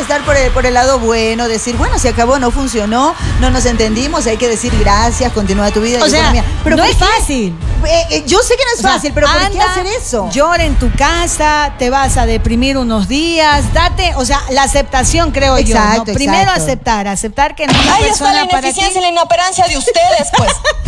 estar por el lado bueno, decir, bueno, se acabó, no funcionó, no nos entendimos, hay que decir gracias, continúa tu vida. O sea, pero no es fácil. Yo sé que no es fácil, pero ¿por qué hacer eso? Llora en tu casa, te vas a deprimir unos días, date, o sea, la aceptación, creo yo, ¿no? Primero aceptar que no es una persona para ti. Ahí está la ineficiencia y la inoperancia de ustedes, pues.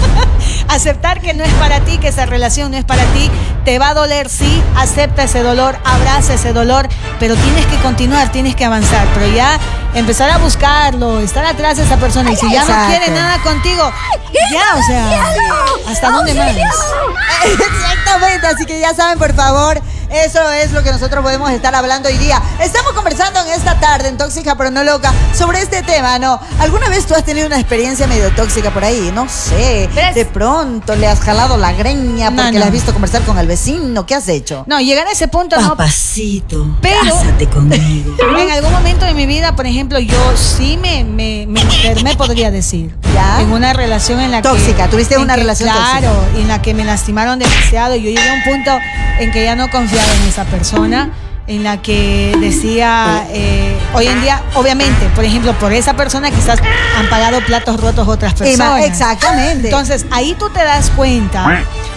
Aceptar que no es para ti, que esa relación no es para ti, te va a doler, sí, acepta ese dolor, abraza ese dolor, pero tienes que continuar, tienes que avanzar, pero ya empezar a buscarlo, estar atrás de esa persona, y si ya no quiere nada contigo, ya, o sea, ¿hasta dónde más? Exactamente, así que ya saben, por favor, eso es lo que nosotros podemos estar hablando hoy día. Estamos conversando en esta tarde, en Tóxica pero no loca, sobre este tema, ¿no? ¿Alguna vez tú has tenido una experiencia medio tóxica por ahí? No sé, de pronto le has jalado la greña porque la has visto conversar con el vecino, ¿qué has hecho? No, llegar a ese punto Papacito, pero cásate conmigo. En algún momento de mi vida, por ejemplo, yo sí me enfermé, podría decir. ¿Ya? En una relación en la tóxica, tuviste una relación tóxica. Claro, en la que me lastimaron demasiado. Yo llegué a un punto en que ya no confiaba en esa persona, en la que decía, hoy en día, obviamente, por ejemplo, por esa persona quizás han pagado platos rotos otras personas. Exactamente. Entonces, ahí tú te das cuenta,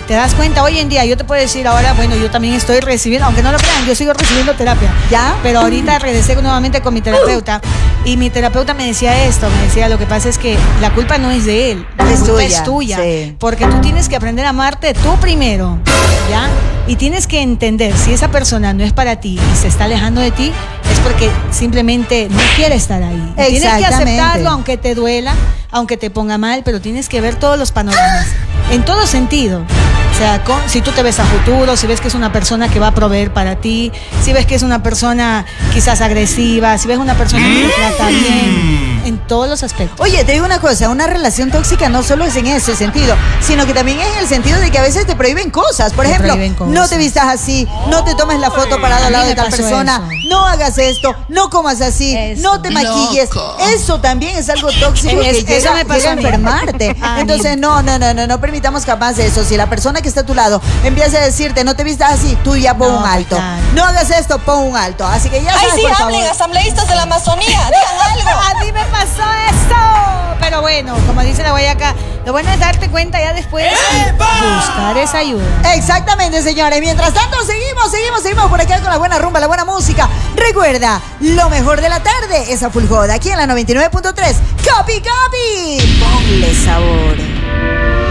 hoy en día, yo te puedo decir ahora, bueno, yo también estoy recibiendo, aunque no lo crean, yo sigo recibiendo terapia. ¿Ya? Pero ahorita regresé nuevamente con mi terapeuta y mi terapeuta me decía lo que pasa es que la culpa no es de él, la culpa es tuya, sí. Porque tú tienes que aprender a amarte tú primero, ¿ya? Y tienes que entender, si esa persona no es para ti y se está alejando de ti, es porque simplemente no quiere estar ahí. Tienes que aceptarlo, aunque te duela, aunque te ponga mal, pero tienes que ver todos los panoramas, en todo sentido. O sea, si tú te ves a futuro, si ves que es una persona que va a proveer para ti, si ves que es una persona quizás agresiva, si ves una persona que te trata bien, en todos los aspectos. Oye, te digo una cosa, una relación tóxica no solo es en ese sentido, sino que también es en el sentido de que a veces te prohíben cosas. Por ejemplo, no te vistas así, no te tomes la foto parado al lado de tal persona, no hagas esto, no comas así, no te maquilles. Eso también es algo tóxico que llega a enfermarte. Entonces, no permitamos capaz de eso. Si la persona que está a tu lado empieza a decirte, no te vistas así, tú ya pon un alto. Claro. No hagas esto, pon un alto. Así que ya sabes, sí, hablen, asambleístas de la Amazonía, digan algo. A mí me pasó eso. Pero bueno, como dice la guayaca, lo bueno es darte cuenta ya después, buscar esa ayuda. Exactamente, señores. Mientras tanto, seguimos por acá con la buena rumba, la buena música. Recuerda, lo mejor de la tarde es a Full Joda, aquí en la 99.3. ¡Copy! Ponle sabor.